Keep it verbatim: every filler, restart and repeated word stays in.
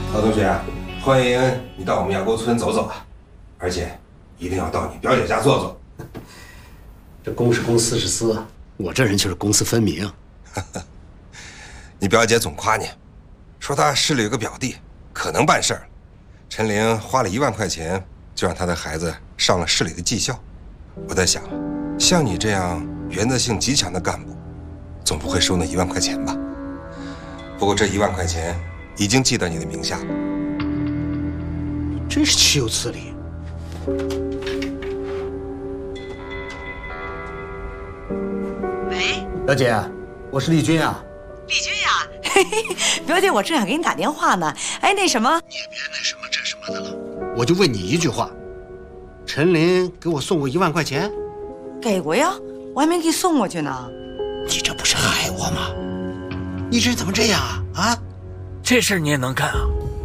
老同学，欢迎你到我们亚沟村走走啊，而且一定要到你表姐家坐坐。 这公是公，私是私啊，我这人就是公私分明。 你表姐总夸你，说她市里有个表弟，可能办事儿。陈玲花了一万块钱，就让她的孩子上了市里的技校。我在想，像你这样原则性极强的干部，总不会收那一万块钱吧？不过这一万块钱已经记到你的名下了。 真是岂有此理！ 喂， 表姐，我是丽君啊。 丽君呀，嘿嘿，表姐，我正想给你打电话呢。哎，那什么， 你也别那什么这什么的了，我就问你一句话：陈林给我送过一万块钱？ 给过呀，我还没给你送过去呢。 你这不是害我吗？你这人怎么这样啊？啊！ 这事儿你也能干啊？